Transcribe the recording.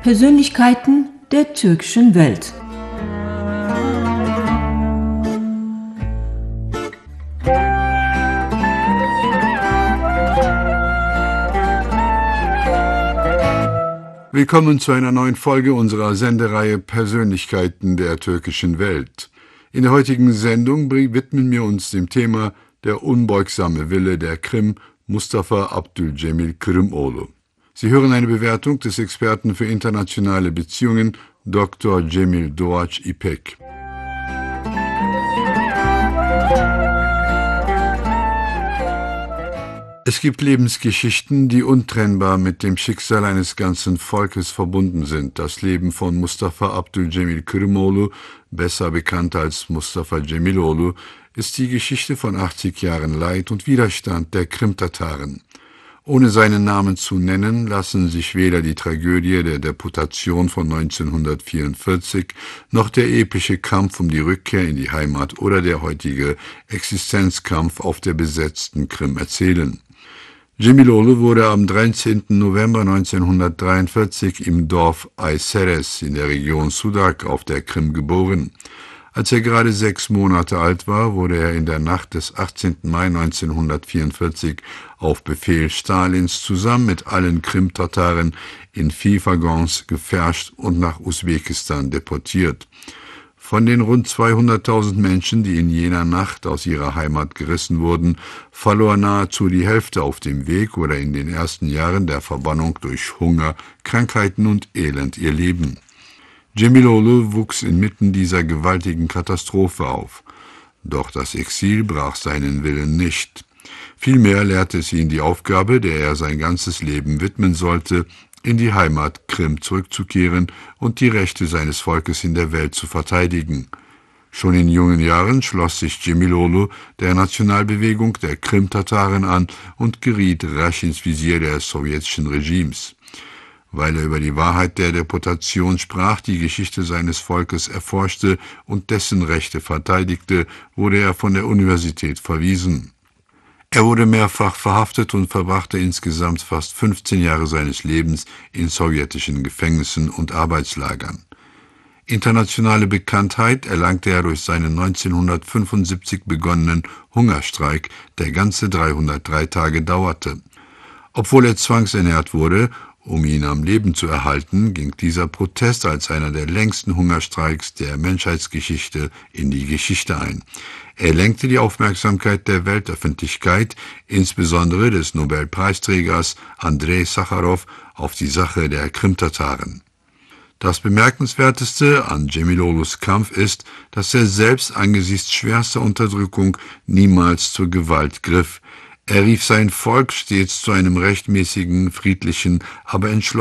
Persönlichkeiten der türkischen Welt. Willkommen zu einer neuen Folge unserer Sendereihe Persönlichkeiten der türkischen Welt. In der heutigen Sendung widmen wir uns dem Thema der unbeugsame Wille der Krim, Mustafa Abdülcemil Kırımoğlu. Sie hören eine Bewertung des Experten für internationale Beziehungen, Dr. Cemil Doğaç İpek. Es gibt Lebensgeschichten, die untrennbar mit dem Schicksal eines ganzen Volkes verbunden sind. Das Leben von Mustafa Abdülcemil Kırımoğlu, besser bekannt als Mustafa Cemiloğlu, ist die Geschichte von 80 Jahren Leid und Widerstand der Krimtataren. Ohne seinen Namen zu nennen, lassen sich weder die Tragödie der Deportation von 1944 noch der epische Kampf um die Rückkehr in die Heimat oder der heutige Existenzkampf auf der besetzten Krim erzählen. Cemiloğlu wurde am 13. November 1943 im Dorf Ayseres in der Region Sudak auf der Krim geboren. Als er gerade 6 Monate alt war, wurde er in der Nacht des 18. Mai 1944 auf Befehl Stalins zusammen mit allen Krimtataren in Viehwaggons gefärscht und nach Usbekistan deportiert. Von den rund 200.000 Menschen, die in jener Nacht aus ihrer Heimat gerissen wurden, verlor nahezu die Hälfte auf dem Weg oder in den ersten Jahren der Verbannung durch Hunger, Krankheiten und Elend ihr Leben. Cemiloğlu wuchs inmitten dieser gewaltigen Katastrophe auf. Doch das Exil brach seinen Willen nicht. Vielmehr lehrte es ihn die Aufgabe, der er sein ganzes Leben widmen sollte, in die Heimat Krim zurückzukehren und die Rechte seines Volkes in der Welt zu verteidigen. Schon in jungen Jahren schloss sich Cemiloğlu der Nationalbewegung der Krimtataren an und geriet rasch ins Visier des sowjetischen Regimes. Weil er über die Wahrheit der Deportation sprach, die Geschichte seines Volkes erforschte und dessen Rechte verteidigte, wurde er von der Universität verwiesen. Er wurde mehrfach verhaftet und verbrachte insgesamt fast 15 Jahre seines Lebens in sowjetischen Gefängnissen und Arbeitslagern. Internationale Bekanntheit erlangte er durch seinen 1975 begonnenen Hungerstreik, der ganze 303 Tage dauerte. Obwohl er zwangsernährt wurde, um ihn am Leben zu erhalten, ging dieser Protest als einer der längsten Hungerstreiks der Menschheitsgeschichte in die Geschichte ein. Er lenkte die Aufmerksamkeit der Weltöffentlichkeit, insbesondere des Nobelpreisträgers Andrei Sacharow, auf die Sache der Krimtataren. Das Bemerkenswerteste an Cemiloğlu's Kampf ist, dass er selbst angesichts schwerster Unterdrückung niemals zur Gewalt griff. Er rief sein Volk stets zu einem rechtmäßigen, friedlichen, aber entschlossenen